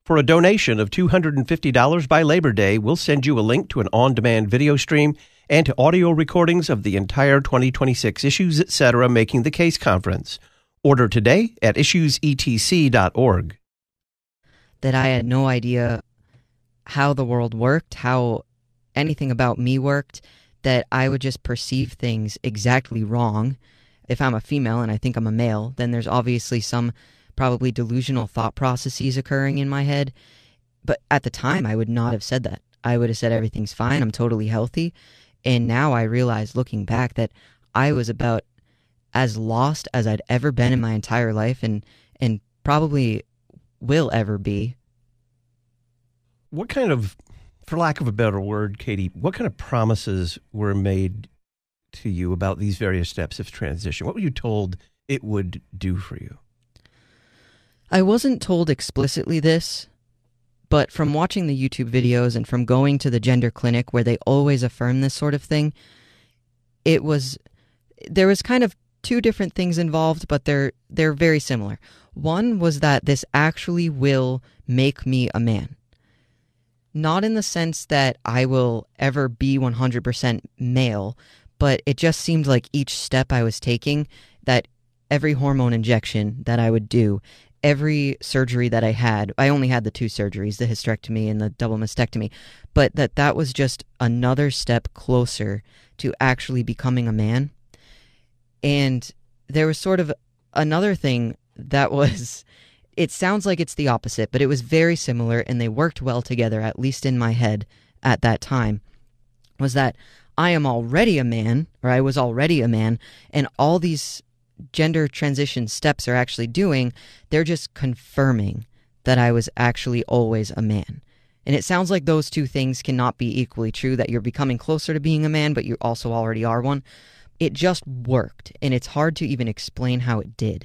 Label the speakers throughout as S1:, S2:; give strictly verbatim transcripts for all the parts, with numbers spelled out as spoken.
S1: For a donation of two hundred fifty dollars by Labor Day, we'll send you a link to an on-demand video stream and to audio recordings of the entire twenty twenty-six Issues Etc. Making the Case conference. Order today at issues e t c dot org.
S2: That I had no idea how the world worked, how anything about me worked, that I would just perceive things exactly wrong. If I'm a female and I think I'm a male, then there's obviously some probably delusional thought processes occurring in my head. But at the time, I would not have said that. I would have said everything's fine, I'm totally healthy. And now I realize, looking back, that I was about as lost as I'd ever been in my entire life, and and probably will ever be.
S1: What kind of, for lack of a better word, Katie, what kind of promises were made to you about these various steps of transition? What were you told it would do for you?
S2: I wasn't told explicitly this, but from watching the YouTube videos and from going to the gender clinic where they always affirm this sort of thing, it was, there was kind of two different things involved, but they're they're very similar. One was that this actually will make me a man. Not in the sense that I will ever be one hundred percent male, but it just seemed like each step I was taking, that every hormone injection that I would do, every surgery that I had, I only had the two surgeries, the hysterectomy and the double mastectomy, but that that was just another step closer to actually becoming a man. And there was sort of another thing that was, it sounds like it's the opposite, but it was very similar, and they worked well together, at least in my head at that time, was that I am already a man, or I was already a man, and all these gender transition steps are actually doing, they're just confirming that I was actually always a man. And it sounds like those two things cannot be equally true, that you're becoming closer to being a man, but you also already are one. It just worked, and it's hard to even explain how it did.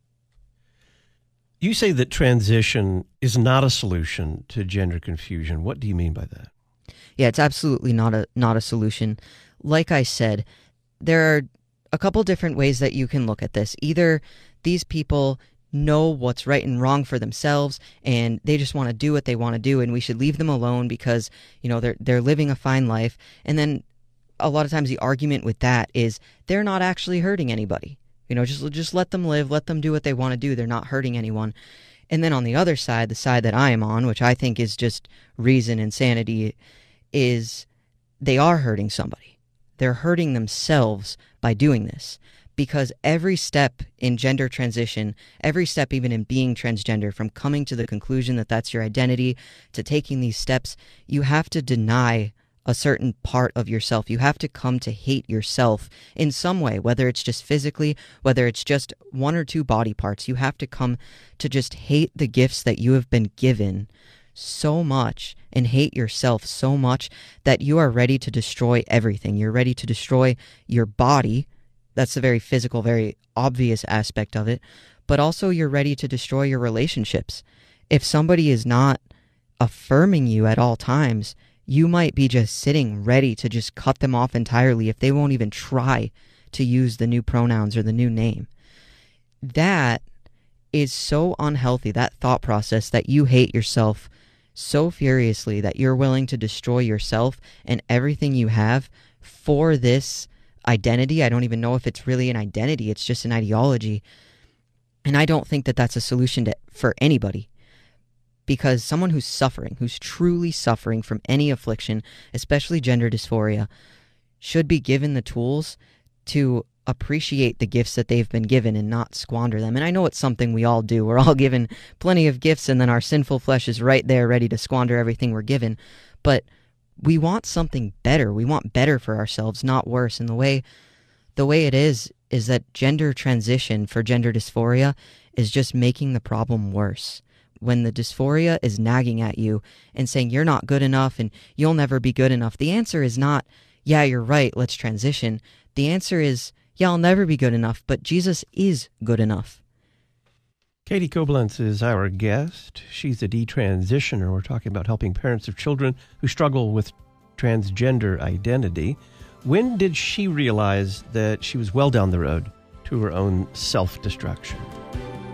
S1: You say that transition is not a solution to gender confusion. What do you mean by that?
S2: Yeah, it's absolutely not a not a solution. Like I said, there are a couple different ways that you can look at this. Either these people know what's right and wrong for themselves, and they just want to do what they want to do, and we should leave them alone because, you know, they're they're living a fine life. And then a lot of times the argument with that is they're not actually hurting anybody. You know, just just let them live, let them do what they want to do. They're not hurting anyone. And then on the other side, the side that I am on, which I think is just reason and sanity, is they are hurting somebody. They're hurting themselves by doing this, because every step in gender transition, every step even in being transgender, from coming to the conclusion that that's your identity to taking these steps, you have to deny a certain part of yourself. You have to come to hate yourself in some way, whether it's just physically, whether it's just one or two body parts. You have to come to just hate the gifts that you have been given so much, and hate yourself so much that you are ready to destroy everything. You're ready to destroy your body. That's a very physical, very obvious aspect of it. But also you're ready to destroy your relationships. If somebody is not affirming you at all times, you might be just sitting ready to just cut them off entirely if they won't even try to use the new pronouns or the new name. That is so unhealthy, that thought process, that you hate yourself so furiously that you're willing to destroy yourself and everything you have for this identity. I don't even know if it's really an identity, it's just an ideology. And I don't think that that's a solution to, for anybody. Because someone who's suffering, who's truly suffering from any affliction, especially gender dysphoria, should be given the tools to appreciate the gifts that they've been given and not squander them. And I know it's something we all do. We're all given plenty of gifts, and then our sinful flesh is right there ready to squander everything we're given. But we want something better. We want better for ourselves, not worse. And the way the way it is, is that gender transition for gender dysphoria is just making the problem worse. When the dysphoria is nagging at you and saying you're not good enough and you'll never be good enough, the answer is not, yeah, you're right, let's transition. The answer is, yeah, I'll never be good enough, but Jesus is good enough.
S1: Katie Koblenz is our guest. She's a detransitioner. We're talking about helping parents of children who struggle with transgender identity. When did she realize that she was well down the road to her own self-destruction?